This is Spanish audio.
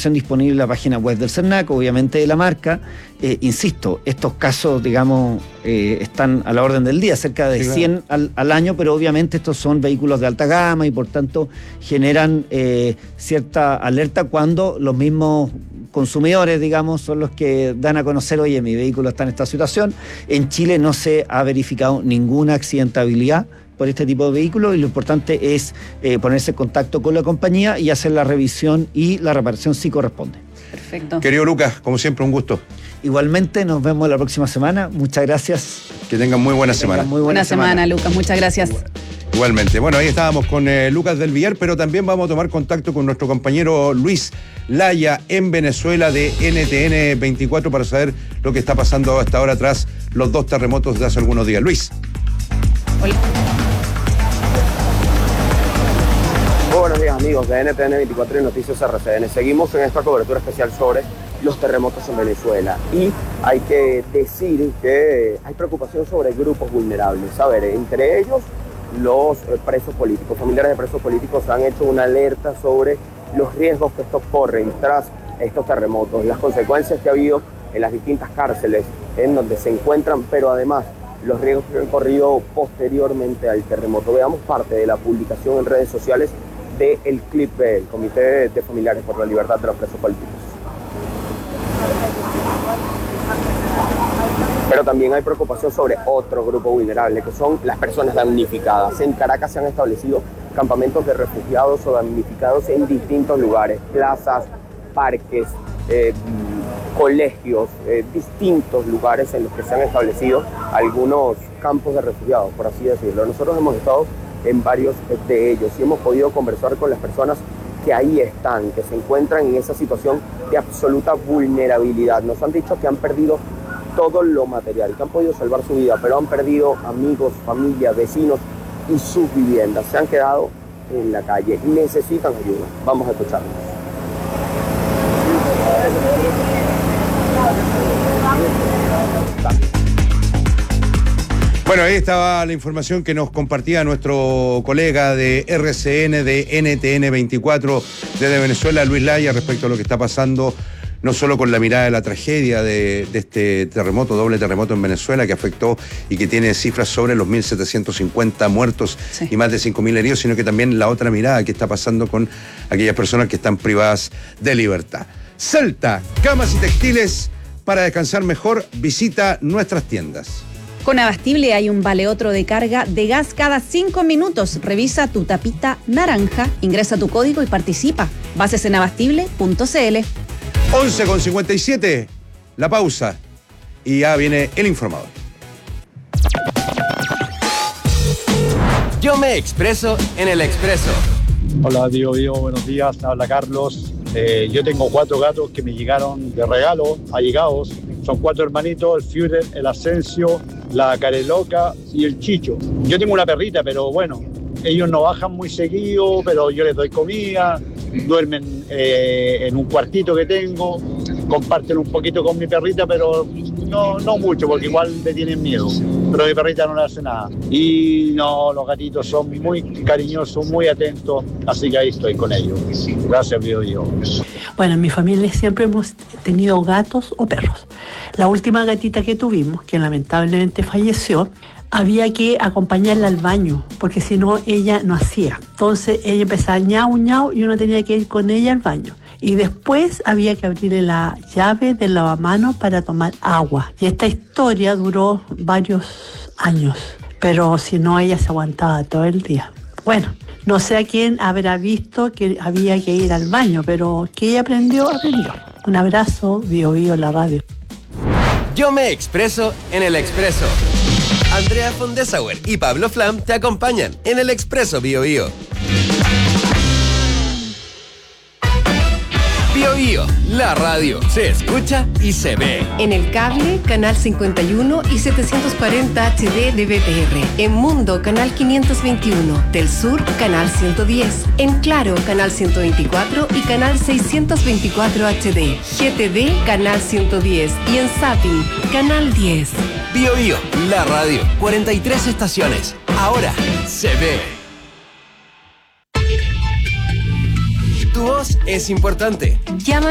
información disponible en la página web del CERNAC, obviamente de la marca. Insisto, estos casos, digamos, están a la orden del día, cerca de 100 al año, pero obviamente estos son vehículos de alta gama y por tanto generan cierta alerta cuando los mismos consumidores, digamos, son los que dan a conocer, oye, mi vehículo está en esta situación. En Chile no se ha verificado ninguna accidentabilidad por este tipo de vehículos y lo importante es ponerse en contacto con la compañía y hacer la revisión y la reparación si corresponde. Perfecto. Querido Lucas, como siempre, un gusto. Igualmente, nos vemos la próxima semana. Muchas gracias. Que tengan muy buena semana. Muy buena semana, Lucas. Muchas gracias. Igualmente. Bueno, ahí estábamos con Lucas del Villar, pero también vamos a tomar contacto con nuestro compañero Luis Laya en Venezuela de NTN 24 para saber lo que está pasando hasta ahora tras los 2 terremotos de hace algunos días. Luis. Hola. Muy buenos días, amigos de NTN 24 y Noticias RCN. Seguimos en esta cobertura especial sobre los terremotos en Venezuela y hay que decir que hay preocupación sobre grupos vulnerables. A ver, entre ellos los presos políticos, familiares de presos políticos han hecho una alerta sobre los riesgos que estos corren tras estos terremotos, las consecuencias que ha habido en las distintas cárceles en donde se encuentran, pero además los riesgos que han corrido posteriormente al terremoto. Veamos parte de la publicación en redes sociales del CLIP, el Comité de Familiares por la Libertad de los Presos Políticos. Pero también hay preocupación sobre otro grupo vulnerable, que son las personas damnificadas. En Caracas se han establecido campamentos de refugiados o damnificados en distintos lugares, plazas, parques, colegios, distintos lugares en los que se han establecido algunos campos de refugiados, por así decirlo. Nosotros hemos estado en varios de ellos y hemos podido conversar con las personas que ahí están, que se encuentran en esa situación de absoluta vulnerabilidad. Nos han dicho que han perdido todo lo material, que han podido salvar su vida, pero han perdido amigos, familia, vecinos y sus viviendas. Se han quedado en la calle y necesitan ayuda. Vamos a escucharlos. Bueno, ahí estaba la información que nos compartía nuestro colega de RCN, de NTN 24 desde Venezuela, Luis Laya, respecto a lo que está pasando no solo con la mirada de la tragedia de este terremoto, doble terremoto en Venezuela, que afectó y que tiene cifras sobre los 1.750 muertos y más de 5.000 heridos, sino que también la otra mirada que está pasando con aquellas personas que están privadas de libertad. Celta, camas y textiles para descansar mejor, visita nuestras tiendas. Con Abastible hay un vale otro de carga de gas cada 5 minutos. Revisa tu tapita naranja, ingresa tu código y participa. Bases en abastible.cl. 11:57, la pausa y ya viene el informador. Yo me expreso en el Expreso. Hola, Bio, buenos días, habla Carlos. Yo tengo 4 gatos que me llegaron de regalo, allegados. Son 4 hermanitos, el Führer, el Asensio, la Careloca y el Chicho. Yo tengo una perrita, pero bueno, ellos no bajan muy seguido, pero yo les doy comida, duermen en un cuartito que tengo, comparten un poquito con mi perrita, pero no mucho, porque igual le tienen miedo. Pero mi perrita no le hace nada. Y no, los gatitos son muy cariñosos, muy atentos, así que ahí estoy con ellos. Gracias, Bio. Bueno, en mi familia siempre hemos tenido gatos o perros. La última gatita que tuvimos, que lamentablemente falleció, había que acompañarla al baño, porque si no, ella no hacía. Entonces ella empezaba ñau, ñau, y uno tenía que ir con ella al baño. Y después había que abrirle la llave del lavamanos para tomar agua. Y esta historia duró varios años, pero si no, ella se aguantaba todo el día. Bueno, no sé a quién habrá visto que había que ir al baño, pero que ella aprendió. Un abrazo, Bio, la radio. Yo me expreso en el Expreso. Andrea von Dessauer y Pablo Flam te acompañan en el Expreso Bio. Bio, la radio se escucha y se ve. En el cable, canal 51 y 740 HD de BTR. En Mundo, canal 521. Del Sur, canal 110. En Claro, canal 124 y canal 624 HD. GTD, canal 110. Y en Zapping, canal 10. Bio, la radio. 43 estaciones. Ahora se ve. Tu voz es importante. Llama